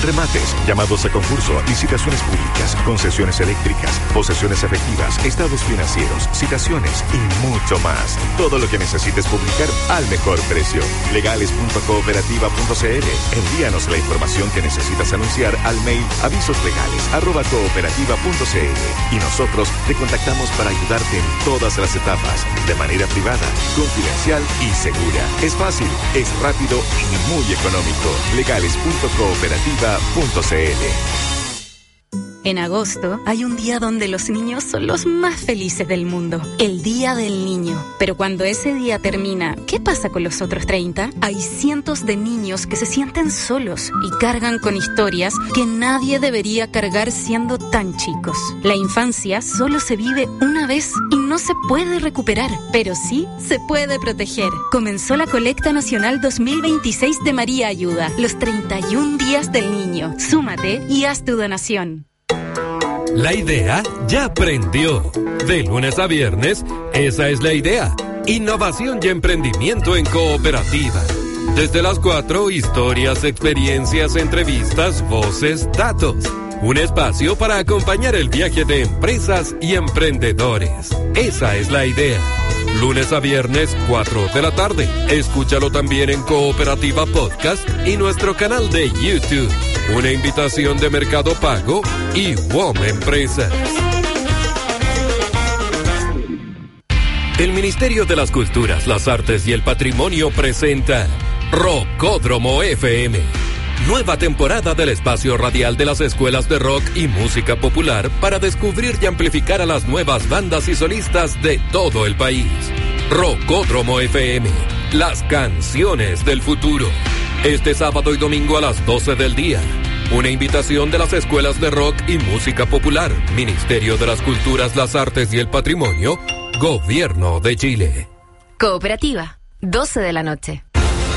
remates, llamados a concurso, licitaciones públicas, concesiones eléctricas, posesiones efectivas, estados financieros, citaciones y mucho más. Todo lo que necesites publicar al mejor precio. Legales.cooperativa.cl. Envíanos la información que necesitas anunciar al mail avisoslegales@cooperativa.cl y nosotros te contactamos para ayudarte en todas las etapas, de manera privada, confidencial y segura. Es fácil, es rápido y muy económico. Legales.cooperativa.cl. En agosto hay un día donde los niños son los más felices del mundo, el Día del Niño. Pero cuando ese día termina, ¿qué pasa con los otros 30? Hay cientos de niños que se sienten solos y cargan con historias que nadie debería cargar siendo tan chicos. La infancia solo se vive una vez y no se puede recuperar, pero sí se puede proteger. Comenzó la colecta nacional 2026 de María Ayuda, los 31 días del niño. Súmate y haz tu donación. La idea ya prendió. De lunes a viernes, esa es la idea. Innovación y emprendimiento en cooperativa. Desde las 4, historias, experiencias, entrevistas, voces, datos. Un espacio para acompañar el viaje de empresas y emprendedores. Esa es la idea. Lunes a viernes, 4 de la tarde. Escúchalo también en Cooperativa Podcast y nuestro canal de YouTube. Una invitación de Mercado Pago y WOM Empresas. El Ministerio de las Culturas, las Artes y el Patrimonio presenta Rockódromo FM. Nueva temporada del espacio radial de las escuelas de rock y música popular para descubrir y amplificar a las nuevas bandas y solistas de todo el país. Rockódromo FM, las canciones del futuro. Este sábado y domingo a las 12 del día. Una invitación de las escuelas de rock y música popular, Ministerio de las Culturas, las Artes y el Patrimonio, Gobierno de Chile. Cooperativa, 12 de la noche.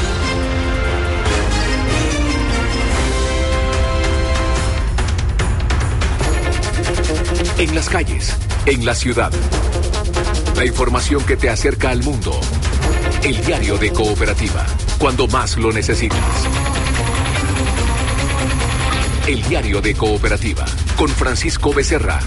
En las calles, en la ciudad. La información que te acerca al mundo. El diario de Cooperativa, cuando más lo necesitas. El diario de Cooperativa, con Francisco Becerra.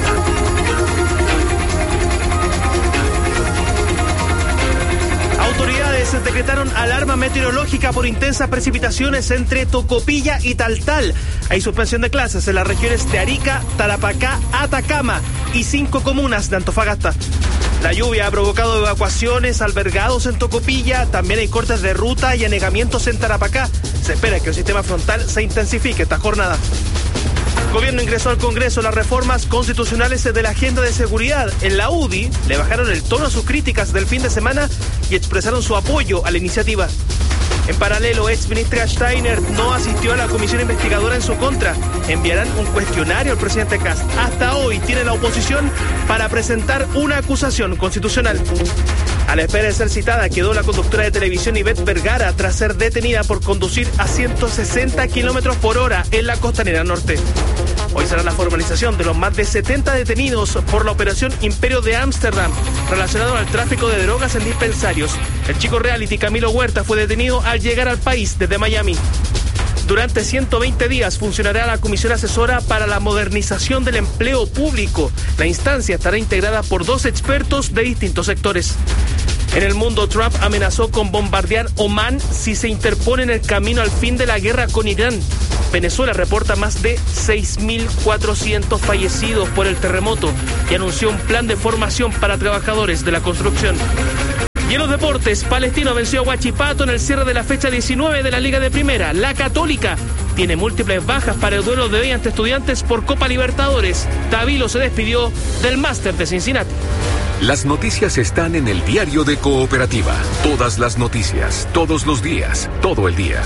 Autoridades decretaron alarma meteorológica por intensas precipitaciones entre Tocopilla y Taltal. Hay suspensión de clases en las regiones de Arica, Tarapacá, Atacama y 5 comunas de Antofagasta. La lluvia ha provocado evacuaciones, albergados en Tocopilla, también hay cortes de ruta y anegamientos en Tarapacá. Se espera que el sistema frontal se intensifique esta jornada. El gobierno ingresó al Congreso las reformas constitucionales de la agenda de seguridad. En la UDI le bajaron el tono a sus críticas del fin de semana y expresaron su apoyo a la iniciativa. En paralelo, exministra Steiner no asistió a la comisión investigadora en su contra. Enviarán un cuestionario al presidente Kast. Hasta hoy tiene la oposición para presentar una acusación constitucional. A la espera de ser citada, quedó la conductora de televisión Ivette Vergara tras ser detenida por conducir a 160 kilómetros por hora en la Costanera Norte. Hoy será la formalización de los más de 70 detenidos por la operación Imperio de Ámsterdam, relacionado al tráfico de drogas en dispensarios. El chico reality Camilo Huerta fue detenido al llegar al país desde Miami. Durante 120 días funcionará la Comisión Asesora para la Modernización del Empleo Público. La instancia estará integrada por 2 expertos de distintos sectores. En el mundo, Trump amenazó con bombardear Omán si se interpone en el camino al fin de la guerra con Irán. Venezuela reporta más de 6.400 fallecidos por el terremoto y anunció un plan de formación para trabajadores de la construcción. Y en los deportes, Palestino venció a Huachipato en el cierre de la fecha 19 de la Liga de Primera. La Católica tiene múltiples bajas para el duelo de hoy ante Estudiantes por Copa Libertadores. Tavilo se despidió del Máster de Cincinnati. Las noticias están en el diario de Cooperativa. Todas las noticias, todos los días, todo el día.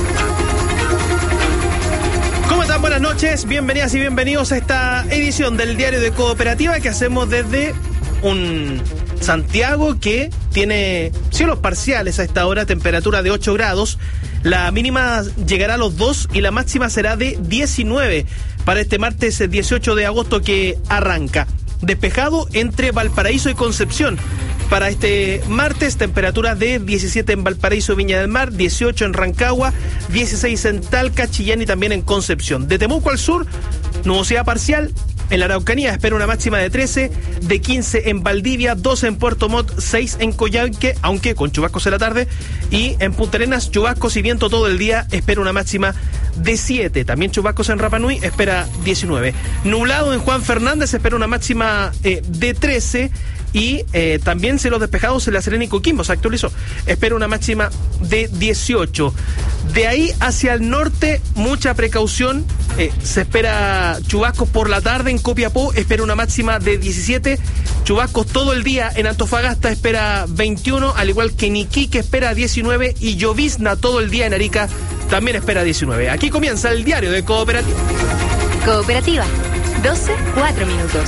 ¿Cómo están? Buenas noches, bienvenidas y bienvenidos a esta edición del diario de Cooperativa que hacemos desde un Santiago que tiene cielos parciales a esta hora, temperatura de 8 grados. La mínima llegará a los 2 y la máxima será de 19 para este martes 18 de agosto que arranca. Despejado entre Valparaíso y Concepción. para este martes, temperatura de 17 en Valparaíso, Viña del Mar, 18 en Rancagua, 16 en Talca, Chillán y también en Concepción. De Temuco al sur, nubosidad parcial. En la Araucanía espera una máxima de 13, de 15 en Valdivia, 12 en Puerto Montt, 6 en Coyhaique, aunque con chubascos en la tarde, y en Punta Arenas, chubascos y viento todo el día, espera una máxima de 7. También chubascos en Rapa Nui, espera 19. Nublado en Juan Fernández, espera una máxima de 13. Y también cielos despejados en La Serena y Coquimbo, se actualizó. Espera una máxima de 18. De ahí hacia el norte, mucha precaución. Se espera chubascos por la tarde en Copiapó, espera una máxima de 17. Chubascos todo el día en Antofagasta, espera 21. Al igual que en Iquique, espera 19. Y llovizna todo el día en Arica, también espera 19. Aquí comienza el diario de Cooperativa. Cooperativa, 12:04 minutos.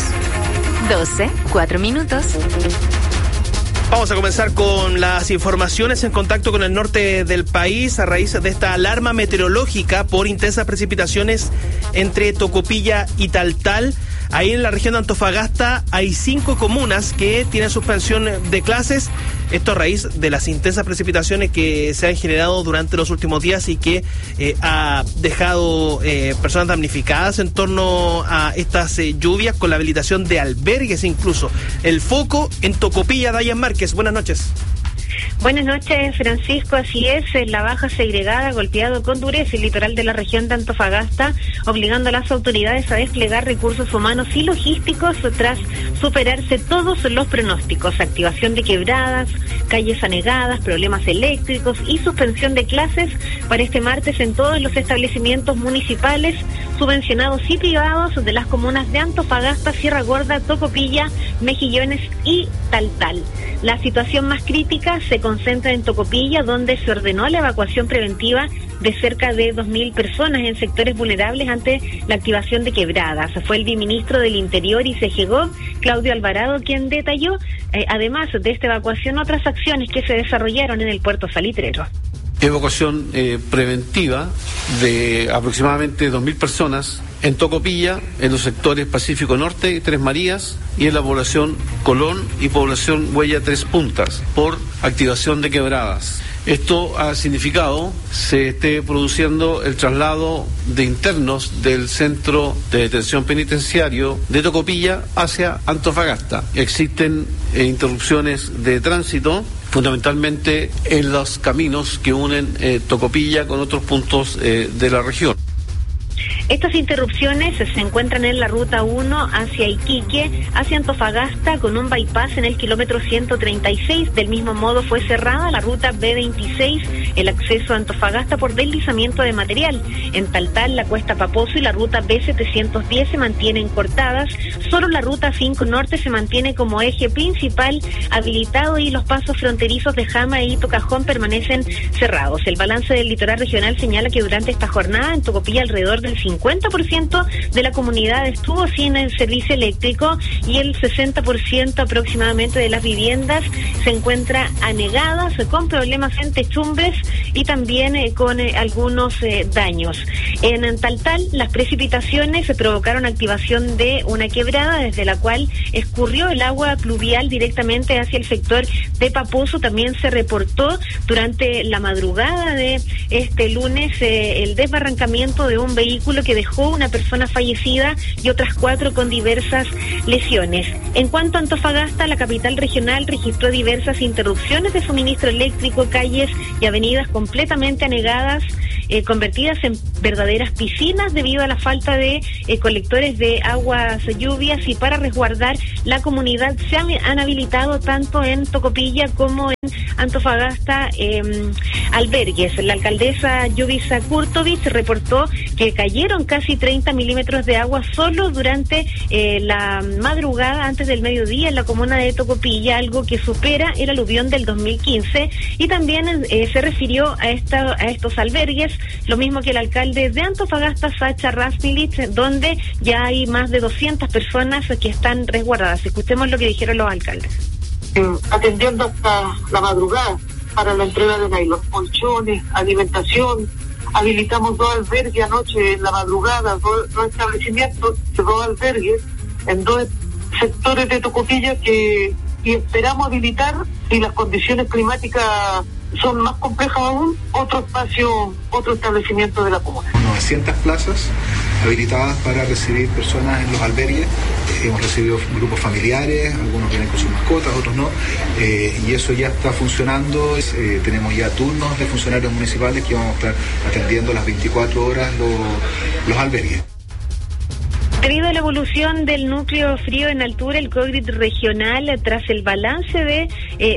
12:04 minutos. Vamos a comenzar con las informaciones en contacto con el norte del país a raíz de esta alarma meteorológica por intensas precipitaciones entre Tocopilla y Taltal. Ahí en la región de Antofagasta hay 5 comunas que tienen suspensión de clases. Esto a raíz de las intensas precipitaciones que se han generado durante los últimos días y que ha dejado personas damnificadas en torno a estas lluvias, con la habilitación de albergues incluso. El foco en Tocopilla, Dayan Márquez. Buenas noches. Buenas noches, Francisco. Así es, la baja segregada ha golpeado con dureza el litoral de la región de Antofagasta, obligando a las autoridades a desplegar recursos humanos y logísticos tras superarse todos los pronósticos: activación de quebradas, calles anegadas, problemas eléctricos y suspensión de clases para este martes en todos los establecimientos municipales, subvencionados y privados de las comunas de Antofagasta, Sierra Gorda, Tocopilla, Mejillones y Taltal. La situación más crítica se concentra en Tocopilla, donde se ordenó la evacuación preventiva de cerca de 2.000 personas en sectores vulnerables ante la activación de quebradas. Fue el viceministro del Interior y CGGOV, Claudio Alvarado, quien detalló, además de esta evacuación, otras acciones que se desarrollaron en el puerto salitrero. Evacuación preventiva de aproximadamente 2.000 personas en Tocopilla, en los sectores Pacífico Norte y Tres Marías, y en la población Colón y población Huella Tres Puntas, por activación de quebradas. Esto ha significado se esté produciendo el traslado de internos del centro de detención penitenciario de Tocopilla hacia Antofagasta. Existen interrupciones de tránsito, fundamentalmente en los caminos que unen Tocopilla con otros puntos de la región. Estas interrupciones se encuentran en la ruta 1 hacia Iquique, hacia Antofagasta, con un bypass en el kilómetro 136. Del mismo modo fue cerrada la ruta B26, el acceso a Antofagasta, por deslizamiento de material. En Taltal, la Cuesta Paposo y la ruta B710 se mantienen cortadas. Solo la ruta 5 Norte se mantiene como eje principal habilitado y los pasos fronterizos de Jama y Tocajón permanecen cerrados. El balance del litoral regional señala que durante esta jornada en Tocopilla alrededor del 50% de la comunidad estuvo sin el servicio eléctrico y el 60% aproximadamente de las viviendas se encuentra anegadas, con problemas en techumbres y también con algunos daños. En Taltal, las precipitaciones provocaron activación de una quebrada desde la cual escurrió el agua pluvial directamente hacia el sector de Paposo. También se reportó durante la madrugada de este lunes el desbarrancamiento de un vehículo que dejó una persona fallecida y otras 4 con diversas lesiones. En cuanto a Antofagasta, la capital regional registró diversas interrupciones de suministro eléctrico, calles y avenidas completamente anegadas, convertidas en verdaderas piscinas debido a la falta de colectores de aguas lluvias, y para resguardar la comunidad se han habilitado tanto en Tocopilla como en Antofagasta albergues. La alcaldesa Yuvisa Kurtovich reportó que cayeron casi 30 milímetros de agua solo durante la madrugada antes del mediodía en la comuna de Tocopilla, algo que supera el aluvión del 2015, y también se refirió a estos albergues, lo mismo que el alcalde de Antofagasta, Sacha Rasmilich, donde ya hay más de 200 personas que están resguardadas. Escuchemos lo que dijeron los alcaldes. Atendiendo hasta la madrugada para la entrega de nylon, colchones, alimentación. Habilitamos 2 albergues anoche en la madrugada, 2 establecimientos, 2 albergues en 2 sectores de Tocopilla que y esperamos habilitar, si las condiciones climáticas son más complejas aún, otro espacio, otro establecimiento de la comuna. 900 plazas habilitadas para recibir personas en los albergues. Hemos recibido grupos familiares, algunos vienen con sus mascotas, otros no, y eso ya está funcionando. Tenemos ya turnos de funcionarios municipales que vamos a estar atendiendo las 24 horas los albergues. Debido a la evolución del núcleo frío en altura, el COGRIT regional, tras el balance de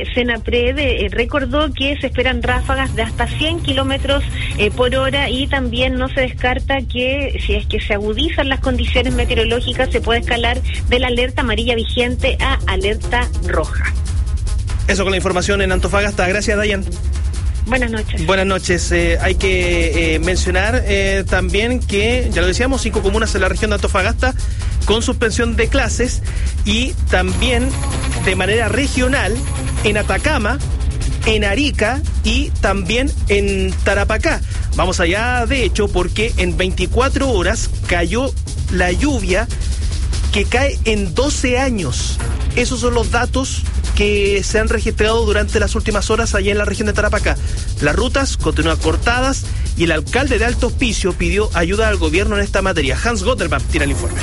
Senapred, recordó que se esperan ráfagas de hasta 100 kilómetros por hora, y también no se descarta que, si es que se agudizan las condiciones meteorológicas, se puede escalar de la alerta amarilla vigente a alerta roja. Eso con la información en Antofagasta. Gracias, Dayan. Buenas noches. Buenas noches. Hay que mencionar también que, ya lo decíamos, 5 comunas en la región de Antofagasta con suspensión de clases, y también de manera regional en Atacama, en Arica y también en Tarapacá. Vamos allá, de hecho, porque en 24 horas cayó la lluvia que cae en 12 años. Esos son los datos que se han registrado durante las últimas horas allá en la región de Tarapacá. Las rutas continúan cortadas y el alcalde de Alto Hospicio pidió ayuda al gobierno en esta materia. Hans Gotterbaum tiene el informe.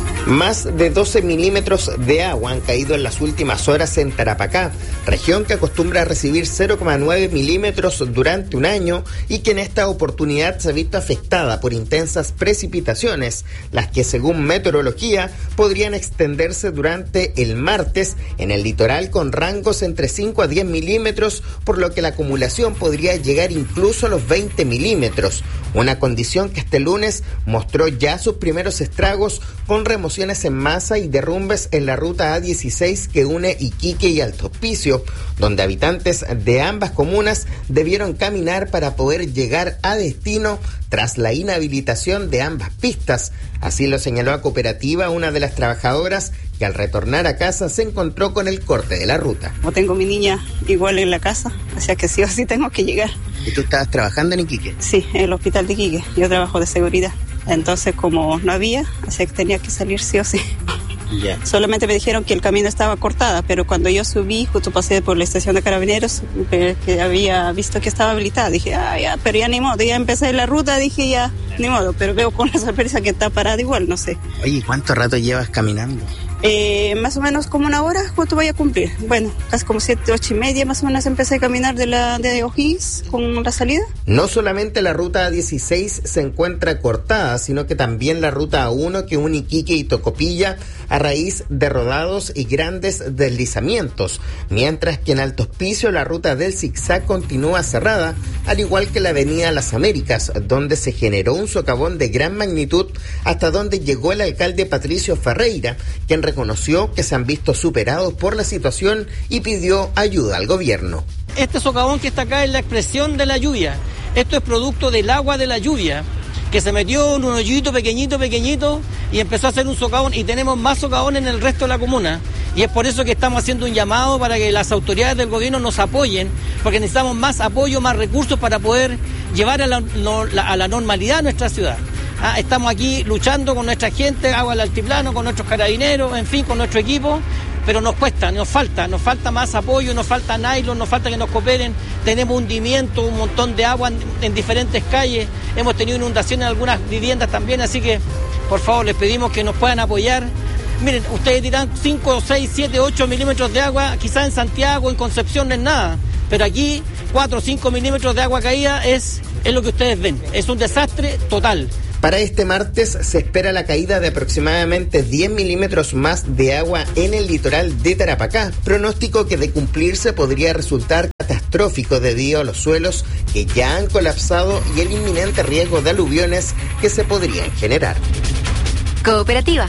Más de 12 milímetros de agua han caído en las últimas horas en Tarapacá, región que acostumbra a recibir 0,9 milímetros durante un año y que en esta oportunidad se ha visto afectada por intensas precipitaciones, las que según meteorología podrían extenderse durante el martes en el litoral con rangos entre 5 a 10 milímetros, por lo que la acumulación podría llegar incluso a los 20 milímetros, una condición que este lunes mostró ya sus primeros estragos con remociones en masa y derrumbes en la ruta A16 que une Iquique y Alto Hospicio, donde habitantes de ambas comunas debieron caminar para poder llegar a destino tras la inhabilitación de ambas pistas. Así lo señaló a Cooperativa una de las trabajadoras, que al retornar a casa se encontró con el corte de la ruta. Como tengo mi niña igual en la casa, o sea que sí o sí tengo que llegar. ¿Y tú estabas trabajando en Iquique? Sí, en el hospital de Iquique. Yo trabajo de seguridad. Entonces, como no había, así que tenía que salir sí o sí. Yeah. Solamente me dijeron que el camino estaba cortada, pero cuando yo subí, justo pasé por la estación de Carabineros, que había visto que estaba habilitada, dije, ya, pero ya ni modo, ya empecé la ruta, dije ya, ni modo, pero veo con la sorpresa que está parada igual, no sé. Oye, ¿cuánto rato llevas caminando? Más o menos como una hora, ¿cuánto voy a cumplir? Bueno, casi como 7, 8 y media más o menos empecé a caminar de O'Higgins con la salida. No solamente la ruta A16 se encuentra cortada, sino que también la ruta A1 que une Iquique y Tocopilla a raíz de rodados y grandes deslizamientos, mientras que en Alto Hospicio la ruta del zigzag continúa cerrada, al igual que la avenida Las Américas, donde se generó un socavón de gran magnitud hasta donde llegó el alcalde Patricio Ferreira, quien reconoció que se han visto superados por la situación y pidió ayuda al gobierno. Este socavón que está acá es la expresión de la lluvia. Esto es producto del agua de la lluvia, que se metió en un hoyito pequeñito y empezó a hacer un socavón, y tenemos más socavones en el resto de la comuna. Y es por eso que estamos haciendo un llamado para que las autoridades del gobierno nos apoyen, porque necesitamos más apoyo, más recursos para poder llevar a la normalidad a nuestra ciudad. Estamos aquí luchando con nuestra gente, agua al altiplano, con nuestros carabineros, en fin, con nuestro equipo, pero nos cuesta, nos falta más apoyo, nos falta nylon, nos falta que nos cooperen. Tenemos hundimiento, un montón de agua en diferentes calles, hemos tenido inundaciones en algunas viviendas también, así que por favor les pedimos que nos puedan apoyar. Miren, ustedes dirán 5, 6, 7, 8 milímetros de agua, quizás en Santiago, en Concepción no es nada, pero aquí 4 o 5 milímetros de agua caída es lo que ustedes ven, es un desastre total. Para este martes se espera la caída de aproximadamente 10 milímetros más de agua en el litoral de Tarapacá, pronóstico que de cumplirse podría resultar catastrófico debido a los suelos que ya han colapsado y el inminente riesgo de aluviones que se podrían generar. Cooperativa,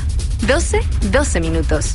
12 minutos.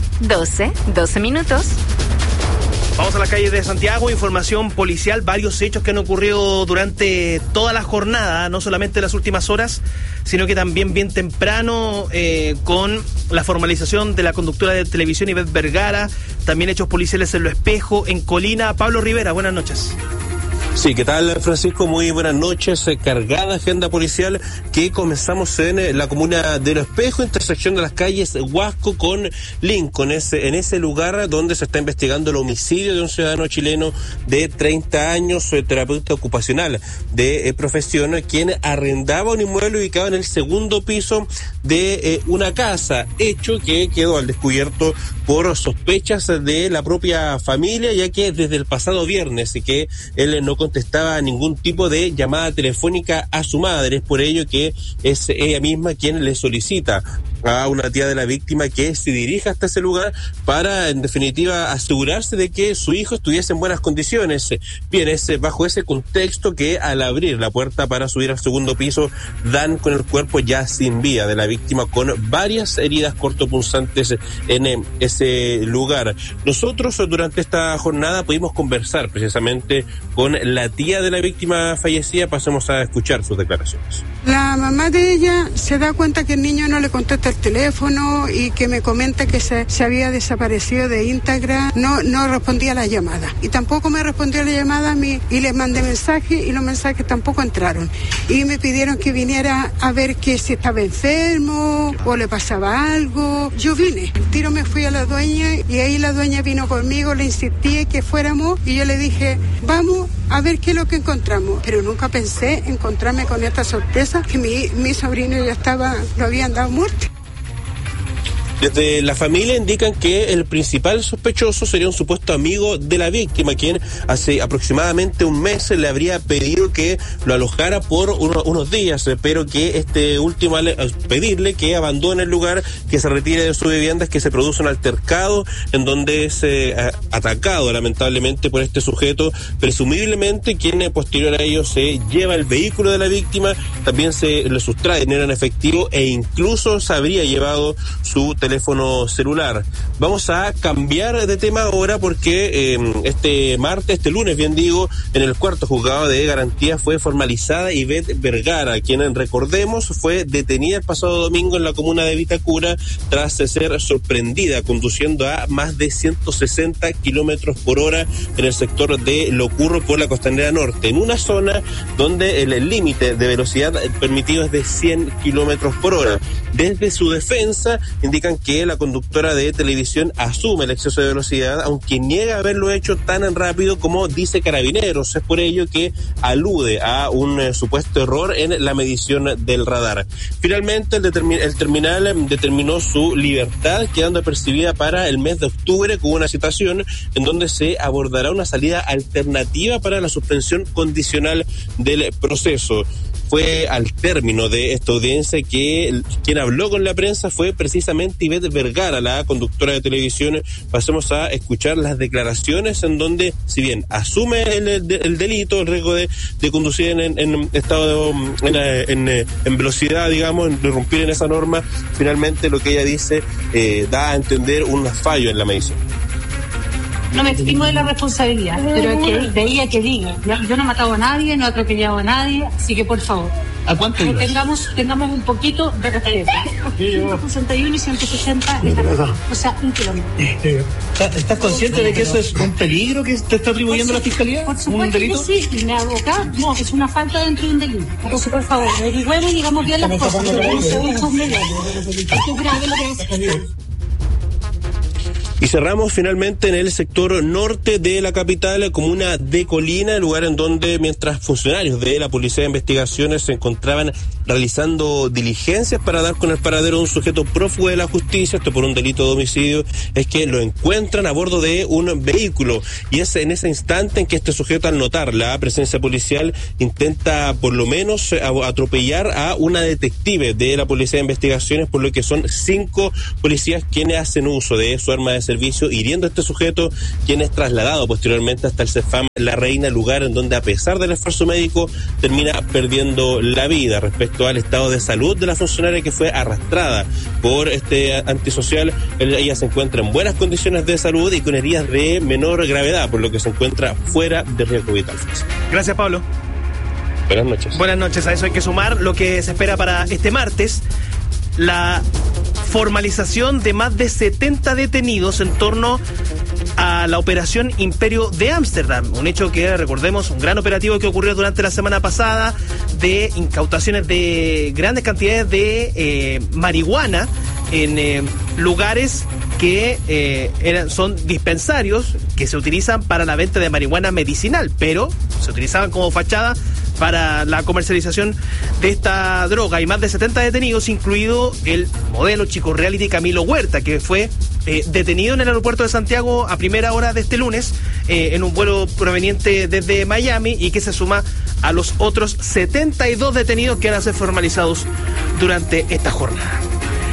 12 minutos. Vamos a la calle de Santiago, información policial, varios hechos que han ocurrido durante toda la jornada, no solamente en las últimas horas, sino que también bien temprano, con la formalización de la conductora de televisión Ivette Vergara, también hechos policiales en Lo Espejo, en Colina. Pablo Rivera, buenas noches. Sí, ¿qué tal, Francisco? Muy buenas noches. Cargada agenda policial que comenzamos en la comuna de Lo Espejo, intersección de las calles Huasco con Lincoln. Es en ese lugar donde se está investigando el homicidio de un ciudadano chileno de 30 años, terapeuta ocupacional de profesión, quien arrendaba un inmueble ubicado en el segundo piso de una casa, hecho que quedó al descubierto por sospechas de la propia familia, ya que desde el pasado viernes que él no contestaba ningún tipo de llamada telefónica a su madre. Es por ello que es ella misma quien le solicita a una tía de la víctima que se dirija hasta ese lugar para, en definitiva, asegurarse de que su hijo estuviese en buenas condiciones. Bien, es bajo ese contexto que al abrir la puerta para subir al segundo piso dan con el cuerpo ya sin vida de la víctima, con varias heridas cortopunzantes en ese lugar. Nosotros durante esta jornada pudimos conversar precisamente con la tía de la víctima fallecida. Pasemos a escuchar sus declaraciones. La mamá de ella se da cuenta que el niño no le contesta el teléfono y que me comenta que se había desaparecido de Instagram, no respondía a la llamada y tampoco me respondió a la llamada a mí, y les mandé mensajes y los mensajes tampoco entraron, y me pidieron que viniera a ver que si estaba enfermo o le pasaba algo. Yo vine, el tiro me fui a la dueña y ahí la dueña vino conmigo, le insistí que fuéramos y yo le dije, vamos a ver qué es lo que encontramos, pero nunca pensé encontrarme con esta sorpresa que mi sobrino ya lo habían dado muerte. Desde la familia indican que el principal sospechoso sería un supuesto amigo de la víctima, quien hace aproximadamente un mes le habría pedido que lo alojara por unos días, pero que este último, al pedirle que abandone el lugar, que se retire de su vivienda, es que se produce un altercado en donde es atacado lamentablemente por este sujeto, presumiblemente quien posterior a ello se lleva el vehículo de la víctima, también se le sustrae dinero en efectivo e incluso se habría llevado su teléfono celular. Vamos a cambiar de tema ahora porque este lunes, bien digo, en el cuarto juzgado de garantía fue formalizada Ivette Vergara, quien, recordemos, fue detenida el pasado domingo en la comuna de Vitacura tras ser sorprendida conduciendo a más de 160 kilómetros por hora en el sector de Locurro por la Costanera Norte, en una zona donde el límite de velocidad permitido es de 100 kilómetros por hora. Desde su defensa indican que la conductora de televisión asume el exceso de velocidad, aunque niega haberlo hecho tan rápido como dice Carabineros. Es por ello que alude a un supuesto error en la medición del radar. Finalmente, el terminal determinó su libertad, quedando apercibida para el mes de octubre con una citación en donde se abordará una salida alternativa para la suspensión condicional del proceso. Fue al término de esta audiencia que quien habló con la prensa fue precisamente Ivette Vergara, la conductora de televisión. Pasemos a escuchar las declaraciones en donde, si bien asume el delito, el riesgo de conducir en estado en velocidad, digamos, en irrumpir en esa norma, finalmente lo que ella dice da a entender un fallo en la medición. No me exprimo de la responsabilidad, pero es que de ella que diga. Yo no he matado a nadie, no he atropellado a nadie, así que por favor, ¿a cuánto ibas? Tengamos un poquito de respeto. 161 y 160, o sea, un kilómetro. ¿Estás consciente de que eso es un peligro que te está atribuyendo la fiscalía? Por supuesto ¿un delito? Que sí, me hago acá, no, es una falta dentro de un delito. Entonces, por favor, averigüemos y digamos bien las cosas. Esto es grave lo que hace. Y cerramos finalmente en el sector norte de la capital, comuna de Colina, lugar en donde mientras funcionarios de la Policía de Investigaciones se encontraban realizando diligencias para dar con el paradero de un sujeto prófugo de la justicia, esto por un delito de homicidio, es que lo encuentran a bordo de un vehículo. Y es en ese instante en que este sujeto, al notar la presencia policial, intenta por lo menos atropellar a una detective de la Policía de Investigaciones, por lo que son 5 policías quienes hacen uso de su arma de servicio, hiriendo a este sujeto, quien es trasladado posteriormente hasta el CEFAM La Reina, lugar en donde, a pesar del esfuerzo médico, termina perdiendo la vida. Respecto al estado de salud de la funcionaria que fue arrastrada por este antisocial, ella se encuentra en buenas condiciones de salud y con heridas de menor gravedad, por lo que se encuentra fuera de riesgo vital. Gracias, Pablo. Buenas noches. Buenas noches. A eso hay que sumar lo que se espera para este martes: la formalización de más de 70 detenidos en torno a a la operación Imperio de Ámsterdam, un hecho que, recordemos, un gran operativo que ocurrió durante la semana pasada de incautaciones de grandes cantidades de marihuana en lugares que son dispensarios que se utilizan para la venta de marihuana medicinal, pero se utilizaban como fachada para la comercialización de esta droga. Hay más de 70 detenidos, incluido el modelo chico reality Camilo Huerta, que fue detenido en el aeropuerto de Santiago a primera hora de este lunes en un vuelo proveniente desde Miami, y que se suma a los otros 72 detenidos que van a ser formalizados durante esta jornada.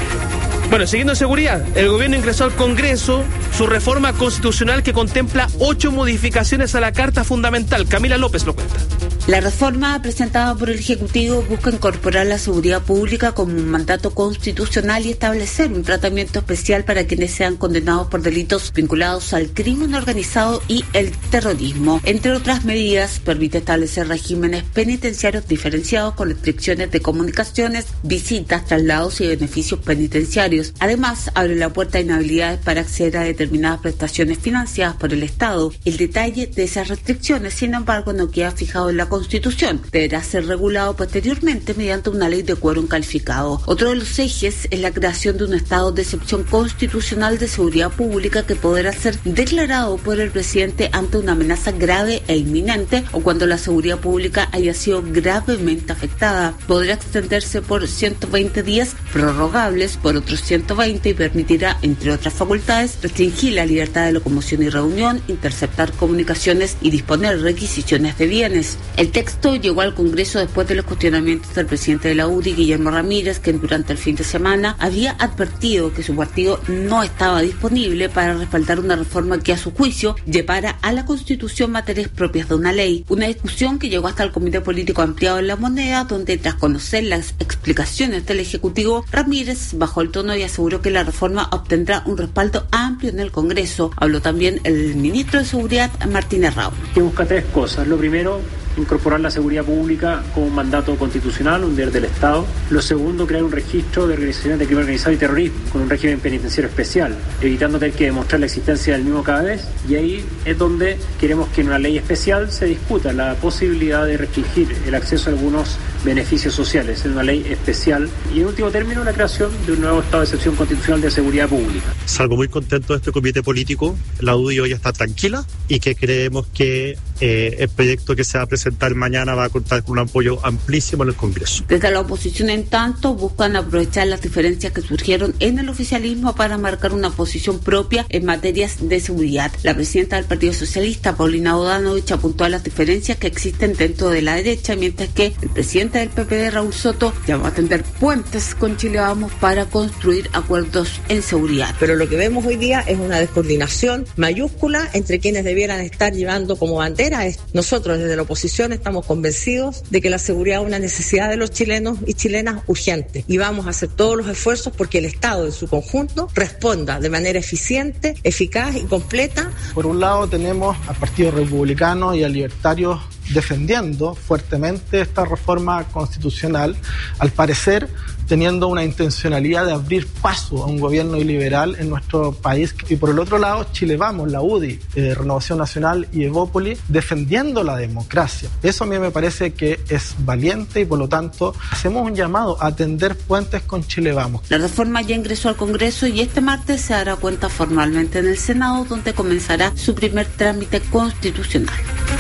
Bueno, siguiendo en seguridad, el gobierno ingresó al Congreso su reforma constitucional que contempla 8 modificaciones a la Carta Fundamental. Camila López lo cuenta. La reforma presentada por el Ejecutivo busca incorporar la seguridad pública como un mandato constitucional y establecer un tratamiento especial para quienes sean condenados por delitos vinculados al crimen organizado y el terrorismo. Entre otras medidas, permite establecer regímenes penitenciarios diferenciados con restricciones de comunicaciones, visitas, traslados y beneficios penitenciarios. Además, abre la puerta a inhabilidades para acceder a determinadas prestaciones financiadas por el Estado. El detalle de esas restricciones, sin embargo, no queda fijado en la Constitución. Deberá ser regulado posteriormente mediante una ley de quórum calificado. Otro de los ejes es la creación de un estado de excepción constitucional de seguridad pública que podrá ser declarado por el presidente ante una amenaza grave e inminente o cuando la seguridad pública haya sido gravemente afectada. Podrá extenderse por 120 días, prorrogables por otros 120, y permitirá, entre otras facultades, restringir la libertad de locomoción y reunión, interceptar comunicaciones y disponer requisiciones de bienes. El texto llegó al Congreso después de los cuestionamientos del presidente de la UDI, Guillermo Ramírez, quien durante el fin de semana había advertido que su partido no estaba disponible para respaldar una reforma que, a su juicio, llevara a la Constitución materias propias de una ley. Una discusión que llegó hasta el Comité Político Ampliado en La Moneda, donde, tras conocer las explicaciones del Ejecutivo, Ramírez bajó el tono y aseguró que la reforma obtendrá un respaldo amplio en el Congreso. Habló también el ministro de Seguridad, Martín Errao. Que busca 3 cosas. Lo primero, incorporar la seguridad pública como un mandato constitucional, un deber del Estado. Lo segundo, crear un registro de organizaciones de crimen organizado y terrorismo con un régimen penitenciario especial, evitando tener que demostrar la existencia del mismo cada vez. Y ahí es donde queremos que en una ley especial se discuta la posibilidad de restringir el acceso a algunos beneficios sociales en una ley especial. Y en último término, la creación de un nuevo estado de excepción constitucional de seguridad pública. Salgo muy contento de este comité político. La UDI hoy está tranquila y que creemos que el proyecto que se va a presentar mañana va a contar con un apoyo amplísimo en el Congreso. Desde la oposición, en tanto, buscan aprovechar las diferencias que surgieron en el oficialismo para marcar una posición propia en materias de seguridad. La presidenta del Partido Socialista, Paulina Bodanovich, apuntó a las diferencias que existen dentro de la derecha, mientras que el presidente del PPD, Raúl Soto, llamó a tender puentes con Chile Vamos para construir acuerdos en seguridad. Pero lo que vemos hoy día es una descoordinación mayúscula entre quienes debieran estar llevando como bandera. Nosotros desde la oposición estamos convencidos de que la seguridad es una necesidad de los chilenos y chilenas urgente, y vamos a hacer todos los esfuerzos porque el Estado en su conjunto responda de manera eficiente, eficaz y completa. Por un lado tenemos al Partido Republicano y a Libertarios defendiendo fuertemente esta reforma constitucional, al parecer teniendo una intencionalidad de abrir paso a un gobierno iliberal en nuestro país. Y por el otro lado, Chile Vamos, la UDI, Renovación Nacional y Evópoli defendiendo la democracia. Eso a mí me parece que es valiente y por lo tanto hacemos un llamado a tender puentes con Chile Vamos. La reforma ya ingresó al Congreso y este martes se dará cuenta formalmente en el Senado, donde comenzará su primer trámite constitucional.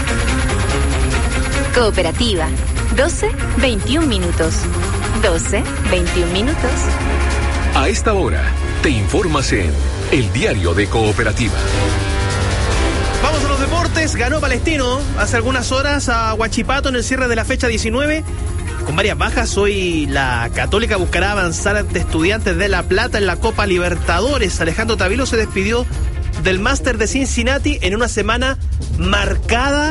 Cooperativa, 12-21 minutos. 12-21 minutos. A esta hora, te informas en El Diario de Cooperativa. Vamos a los deportes. Ganó Palestino hace algunas horas a Huachipato en el cierre de la fecha 19. Con varias bajas, hoy la Católica buscará avanzar ante Estudiantes de La Plata en la Copa Libertadores. Alejandro Tavilo se despidió del Máster de Cincinnati en una semana marcada